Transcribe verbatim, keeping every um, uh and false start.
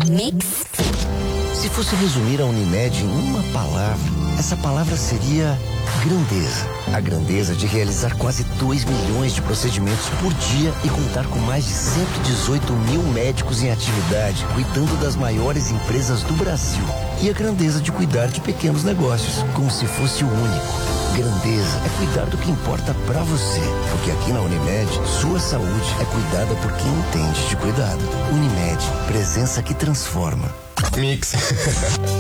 Mix. Se fosse resumir a Unimed em uma palavra, essa palavra seria grandeza. A grandeza de realizar quase dois milhões de procedimentos por dia e contar com mais de cento e dezoito mil médicos em atividade, cuidando das maiores empresas do Brasil. E a grandeza de cuidar de pequenos negócios, como se fosse o único. Grandeza é cuidar do que importa pra você. Porque aqui na Unimed, sua saúde é cuidada por quem entende de cuidado. Unimed, presença que transforma. Mix.